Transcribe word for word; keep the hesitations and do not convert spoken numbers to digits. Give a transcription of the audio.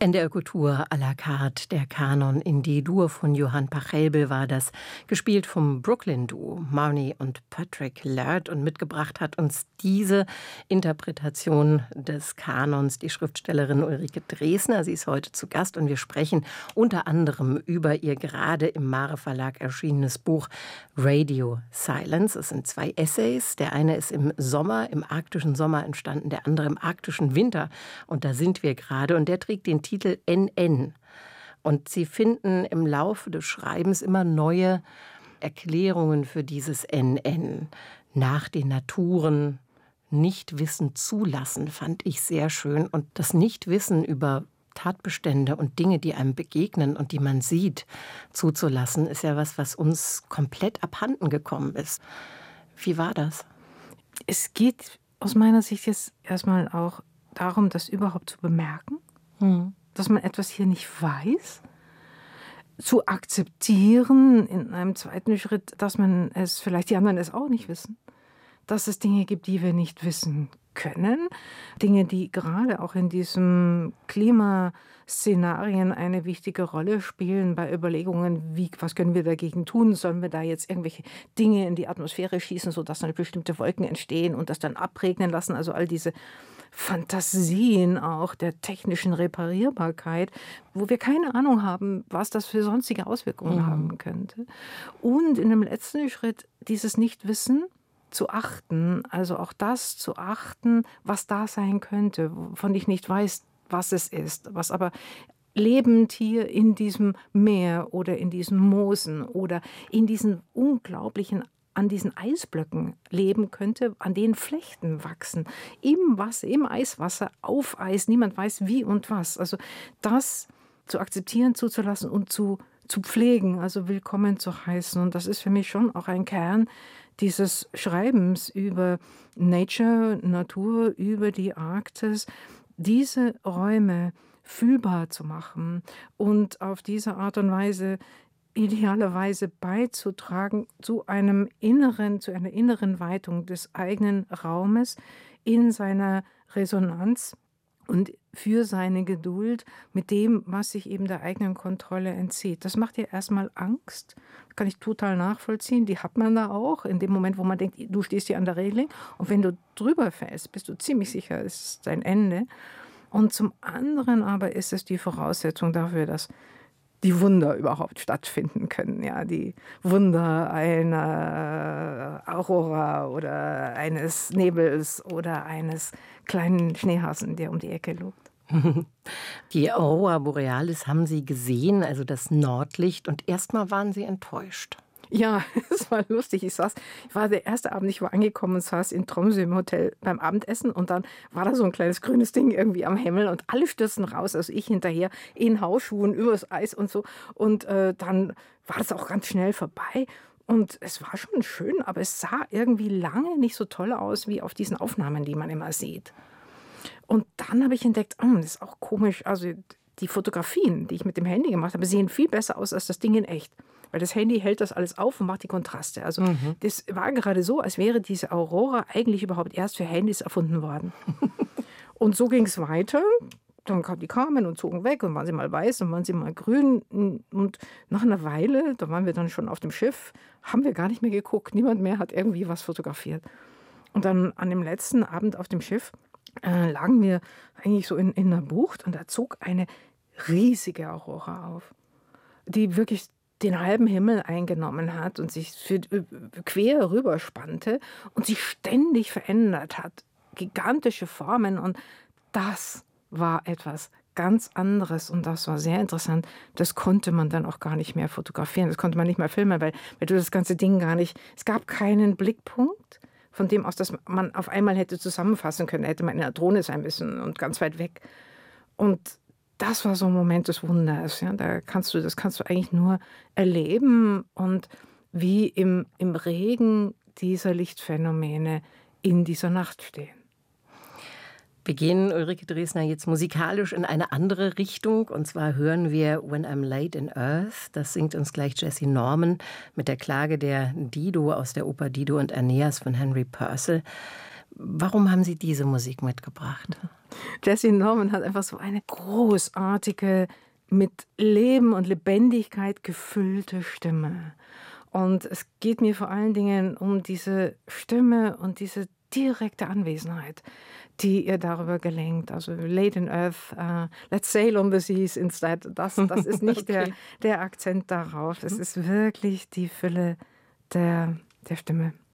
N D R Kultur à la carte, der Kanon in D-Dur von Johann Pachelbel war das, gespielt vom Brooklyn-Duo Marnie und Patrick Laird, und mitgebracht hat uns diese Interpretation des Kanons die Schriftstellerin Ulrike Dresner. Sie ist heute zu Gast und wir sprechen unter anderem über ihr gerade im Mare Verlag erschienenes Buch Radio Silence. Es sind zwei Essays. Der eine ist im Sommer, im arktischen Sommer entstanden, der andere im arktischen Winter. Und da sind wir gerade. Und der trägt den Titel N N. Und Sie finden im Laufe des Schreibens immer neue Erklärungen für dieses N N. Nach den Naturen, Nichtwissen zulassen, fand ich sehr schön. Und das Nichtwissen über Tatbestände und Dinge, die einem begegnen und die man sieht, zuzulassen, ist ja was, was uns komplett abhanden gekommen ist. Wie war das? Es geht aus meiner Sicht jetzt erstmal auch darum, das überhaupt zu bemerken, hm. dass man etwas hier nicht weiß, zu akzeptieren in einem zweiten Schritt, dass man es, vielleicht die anderen es auch nicht wissen, dass es Dinge gibt, die wir nicht wissen können, Dinge, die gerade auch in diesen Klimaszenarien eine wichtige Rolle spielen bei Überlegungen, wie, was können wir dagegen tun, sollen wir da jetzt irgendwelche Dinge in die Atmosphäre schießen, sodass dann bestimmte Wolken entstehen und das dann abregnen lassen, also all diese Fantasien auch der technischen Reparierbarkeit, wo wir keine Ahnung haben, was das für sonstige Auswirkungen mhm. haben könnte. Und in dem letzten Schritt dieses Nichtwissen zu achten, also auch das zu achten, was da sein könnte, wovon ich nicht weiß, was es ist, was aber lebend hier in diesem Meer oder in diesen Moosen oder in diesen unglaublichen, an diesen Eisblöcken leben könnte, an denen Flechten wachsen, im Wasser, im Eiswasser, auf Eis, niemand weiß wie und was. Also das zu akzeptieren, zuzulassen und zu, zu pflegen, also willkommen zu heißen. Und das ist für mich schon auch ein Kern dieses Schreibens über Nature, Natur, über die Arktis, diese Räume fühlbar zu machen und auf diese Art und Weise idealerweise beizutragen zu einem inneren, zu einer inneren Weitung des eigenen Raumes in seiner Resonanz und für seine Geduld mit dem, was sich eben der eigenen Kontrolle entzieht. Das macht ja erstmal Angst, das kann ich total nachvollziehen, die hat man da auch, in dem Moment, wo man denkt, du stehst hier an der Reling und wenn du drüber fällst, bist du ziemlich sicher, es ist dein Ende. Und zum anderen aber ist es die Voraussetzung dafür, dass die Wunder überhaupt stattfinden können, ja, die Wunder einer Aurora oder eines Nebels oder eines kleinen Schneehasen, der um die Ecke lugt. Die Aurora Borealis haben Sie gesehen, also das Nordlicht, und erstmal waren Sie enttäuscht. Ja, es war lustig. Ich saß, ich war der erste Abend, ich war angekommen und saß in Tromsø im Hotel beim Abendessen und dann war da so ein kleines grünes Ding irgendwie am Himmel und alle stürzen raus, also ich hinterher in Hausschuhen übers Eis und so, und äh, dann war das auch ganz schnell vorbei und es war schon schön, aber es sah irgendwie lange nicht so toll aus wie auf diesen Aufnahmen, die man immer sieht. Und dann habe ich entdeckt, oh, das ist auch komisch, also die Fotografien, die ich mit dem Handy gemacht habe, sehen viel besser aus als das Ding in echt. Weil das Handy hält das alles auf und macht die Kontraste. Also mhm. das war gerade so, als wäre diese Aurora eigentlich überhaupt erst für Handys erfunden worden. Und so ging es weiter. Dann kamen die kamen und zogen weg und waren sie mal weiß und waren sie mal grün. Und nach einer Weile, da waren wir dann schon auf dem Schiff, haben wir gar nicht mehr geguckt. Niemand mehr hat irgendwie was fotografiert. Und dann an dem letzten Abend auf dem Schiff äh, lagen wir eigentlich so in, in einer Bucht und da zog eine riesige Aurora auf, die wirklich den halben Himmel eingenommen hat und sich für, quer rüberspannte und sich ständig verändert hat. Gigantische Formen, und das war etwas ganz anderes und das war sehr interessant. Das konnte man dann auch gar nicht mehr fotografieren, das konnte man nicht mehr filmen, weil, weil du das ganze Ding gar nicht, es gab keinen Blickpunkt, von dem aus, dass man auf einmal hätte zusammenfassen können, hätte man in einer Drohne sein müssen und ganz weit weg. Und das war so ein Moment des Wunders. Ja. Da kannst du, das kannst du eigentlich nur erleben und wie im, im Regen dieser Lichtphänomene in dieser Nacht stehen. Wir gehen, Ulrike Dresner, jetzt musikalisch in eine andere Richtung. Und zwar hören wir When I'm Late in Earth. Das singt uns gleich Jessye Norman mit der Klage der Dido aus der Oper Dido und Aeneas von Henry Purcell. Warum haben Sie diese Musik mitgebracht? Jessye Norman hat einfach so eine großartige, mit Leben und Lebendigkeit gefüllte Stimme. Und es geht mir vor allen Dingen um diese Stimme und diese direkte Anwesenheit, die ihr darüber gelingt. Also Late in Earth, uh, Let's Sail on the Seas instead. Das, das ist nicht okay. der, der Akzent darauf. Es ist wirklich die Fülle der, der Stimme.